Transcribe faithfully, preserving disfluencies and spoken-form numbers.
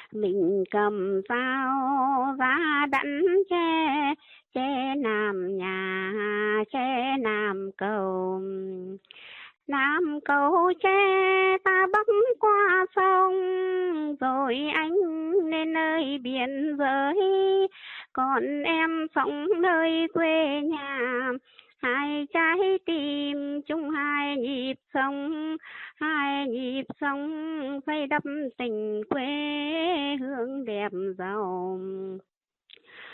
Mình cầm dao ra đẵn tre, tre làm nhà, tre làm cầu. Làm cầu tre ta bắc qua sông, rồi anh lên nơi biên giới. Còn em sống nơi quê nhà, hai trái tim chung hai nhịp sống, hai nhịp sống xây đắp tình quê hương đẹp giàu.